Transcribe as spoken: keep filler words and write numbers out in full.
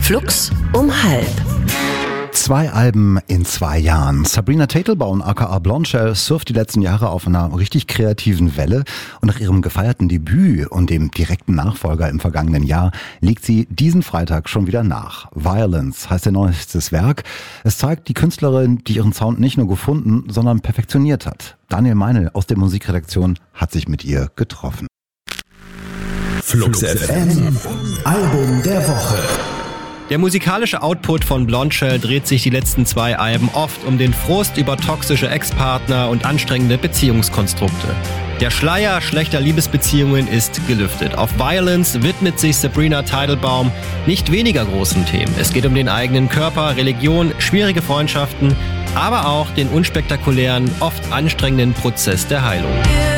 Flux um halb. Zwei Alben in zwei Jahren. Sabrina Teitelbaum aka Blondshell surft die letzten Jahre auf einer richtig kreativen Welle und nach ihrem gefeierten Debüt und dem direkten Nachfolger im vergangenen Jahr legt sie diesen Freitag schon wieder nach. Violence heißt ihr neuestes Werk. Es zeigt die Künstlerin, die ihren Sound nicht nur gefunden, sondern perfektioniert hat. Daniel Meinl aus der Musikredaktion hat sich mit ihr getroffen. Flux F M, Album der Woche. Der musikalische Output von Blondshell dreht sich die letzten zwei Alben oft um den Frust über toxische Ex-Partner und anstrengende Beziehungskonstrukte. Der Schleier schlechter Liebesbeziehungen ist gelüftet. Auf Violence widmet sich Sabrina Teitelbaum nicht weniger großen Themen. Es geht um den eigenen Körper, Religion, schwierige Freundschaften, aber auch den unspektakulären, oft anstrengenden Prozess der Heilung.